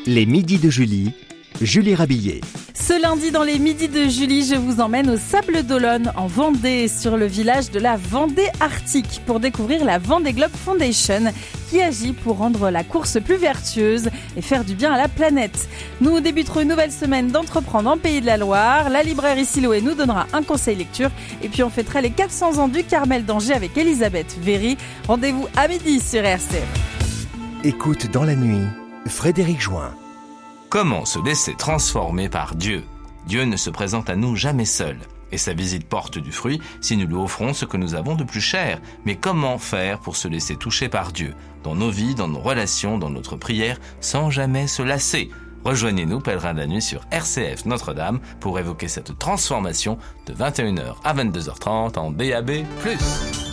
Les midis de Julie, Julie Rabillet. Ce lundi, dans les midis de Julie, je vous emmène au Sables d'Olonne, en Vendée, sur le village de la Vendée Arctique, pour découvrir la Vendée Globe Foundation, qui agit pour rendre la course plus vertueuse et faire du bien à la planète. Nous débuterons une nouvelle semaine d'entreprendre en Pays de la Loire. La librairie Siloé nous donnera un conseil lecture. Et puis on fêtera les 400 ans du Carmel d'Angers avec Elisabeth Véry. Rendez-vous à midi sur RCF. Écoute dans la nuit, Frédéric Join. Comment se laisser transformer par Dieu ? Dieu ne se présente à nous jamais seul. Et sa visite porte du fruit si nous lui offrons ce que nous avons de plus cher. Mais comment faire pour se laisser toucher par Dieu, dans nos vies, dans nos relations, dans notre prière, sans jamais se lasser ? Rejoignez-nous, pèlerins de la nuit, sur RCF Notre-Dame pour évoquer cette transformation de 21h à 22h30 en DAB+.